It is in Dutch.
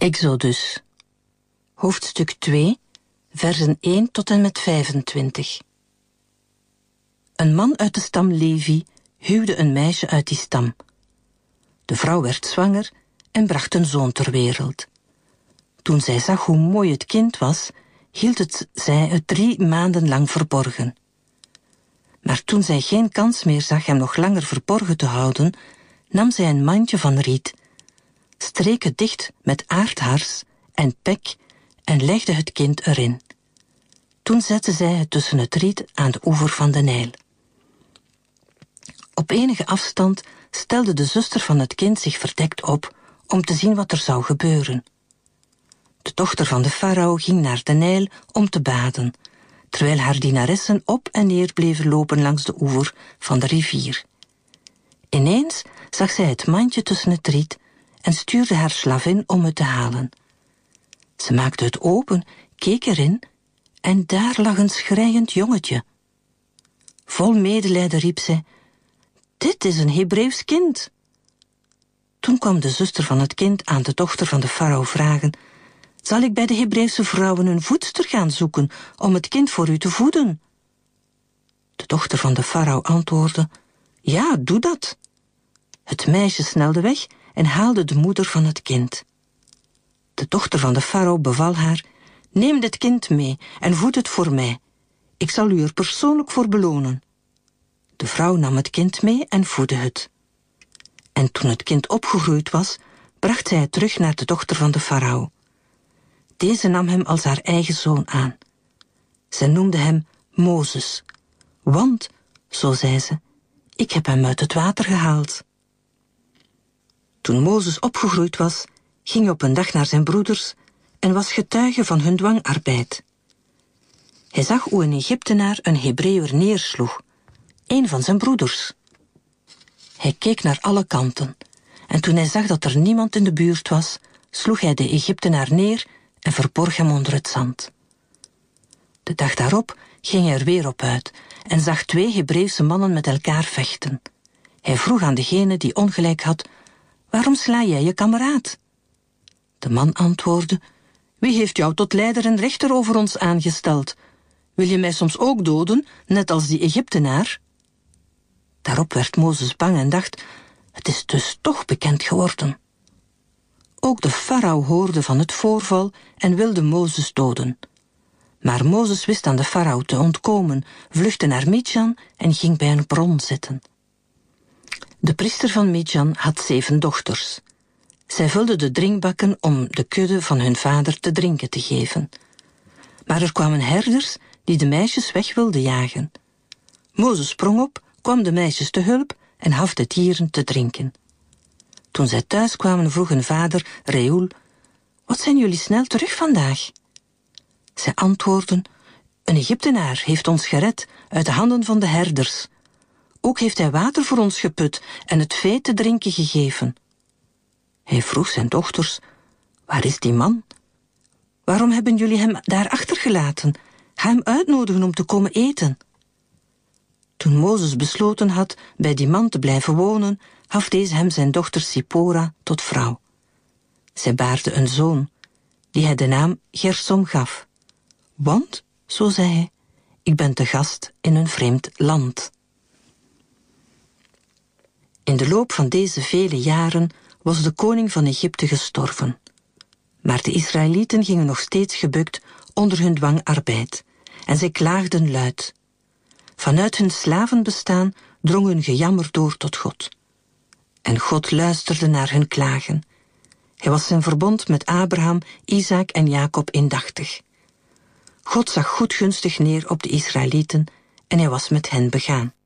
Exodus, hoofdstuk 2, versen 1 tot en met 25. Een man uit de stam Levi huwde een meisje uit die stam. De vrouw werd zwanger en bracht een zoon ter wereld. Toen zij zag hoe mooi het kind was, hield zij het 3 maanden lang verborgen. Maar toen zij geen kans meer zag hem nog langer verborgen te houden, nam zij een mandje van riet, streek het dicht met aardhars en pek en legde het kind erin. Toen zette zij het tussen het riet aan de oever van de Nijl. Op enige afstand stelde de zuster van het kind zich verdekt op om te zien wat er zou gebeuren. De dochter van de farao ging naar de Nijl om te baden, terwijl haar dienaressen op en neer bleven lopen langs de oever van de rivier. Ineens zag zij het mandje tussen het riet en stuurde haar slavin om het te halen. Ze maakte het open, keek erin en daar lag een schreiend jongetje. Vol medelijden riep zij: "Dit is een Hebreeuws kind." Toen kwam de zuster van het kind aan de dochter van de farao vragen: "Zal ik bij de Hebreeuwse vrouwen een voedster gaan zoeken om het kind voor u te voeden?" De dochter van de farao antwoordde: "Ja, doe dat." Het meisje snelde weg en haalde de moeder van het kind. De dochter van de farao beval haar: "Neem dit kind mee en voed het voor mij. Ik zal u er persoonlijk voor belonen." De vrouw nam het kind mee en voedde het. En toen het kind opgegroeid was, bracht zij het terug naar de dochter van de farao. Deze nam hem als haar eigen zoon aan. Zij noemde hem Mozes, want, zo zei ze, ik heb hem uit het water gehaald. Toen Mozes opgegroeid was, ging hij op een dag naar zijn broeders en was getuige van hun dwangarbeid. Hij zag hoe een Egyptenaar een Hebreeër neersloeg, een van zijn broeders. Hij keek naar alle kanten en toen hij zag dat er niemand in de buurt was, sloeg hij de Egyptenaar neer en verborg hem onder het zand. De dag daarop ging hij er weer op uit en zag 2 Hebreeuwse mannen met elkaar vechten. Hij vroeg aan degene die ongelijk had: "Waarom sla jij je kameraad?" De man antwoordde: "Wie heeft jou tot leider en rechter over ons aangesteld? Wil je mij soms ook doden, net als die Egyptenaar?" Daarop werd Mozes bang en dacht: het is dus toch bekend geworden. Ook de farao hoorde van het voorval en wilde Mozes doden. Maar Mozes wist aan de farao te ontkomen, vluchtte naar Midjan en ging bij een bron zitten. De priester van Midjan had 7 dochters. Zij vulden de drinkbakken om de kudde van hun vader te drinken te geven. Maar er kwamen herders die de meisjes weg wilden jagen. Mozes sprong op, kwam de meisjes te hulp en gaf de dieren te drinken. Toen zij thuis kwamen, vroeg hun vader, Reul: "Wat zijn jullie snel terug vandaag?" Zij antwoordden: "Een Egyptenaar heeft ons gered uit de handen van de herders. Ook heeft hij water voor ons geput en het vee te drinken gegeven." Hij vroeg zijn dochters: "Waar is die man? Waarom hebben jullie hem daar achtergelaten? Ga hem uitnodigen om te komen eten." Toen Mozes besloten had bij die man te blijven wonen, gaf deze hem zijn dochter Sipora tot vrouw. Zij baarde een zoon, die hij de naam Gersom gaf. Want, zo zei hij, ik ben te gast in een vreemd land. In de loop van deze vele jaren was de koning van Egypte gestorven. Maar de Israëlieten gingen nog steeds gebukt onder hun dwangarbeid en zij klaagden luid. Vanuit hun slavenbestaan drong hun gejammer door tot God. En God luisterde naar hun klagen. Hij was zijn verbond met Abraham, Isaac en Jacob indachtig. God zag goedgunstig neer op de Israëlieten en hij was met hen begaan.